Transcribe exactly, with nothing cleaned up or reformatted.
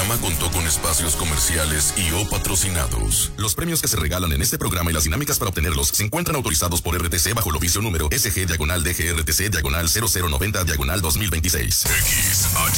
programa contó con espacios comerciales y o patrocinados. Los premios que se regalan en este programa y las dinámicas para obtenerlos se encuentran autorizados por R T C bajo el oficio número S G diagonal D G R T C diagonal cero cero noventa diagonal dos mil veintiséis. X H